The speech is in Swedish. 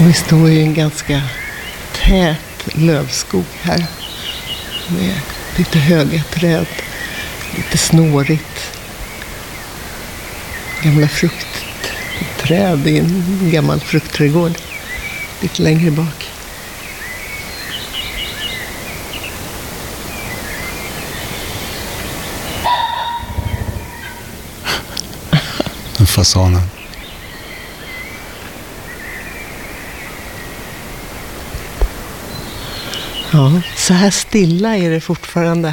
Och vi står i en ganska tät lövskog här. Med lite höga träd. Lite snårigt. Gamla fruktträd i en gammal fruktträdgård. Lite längre bak. Fasanen. Ja, så här stilla är det fortfarande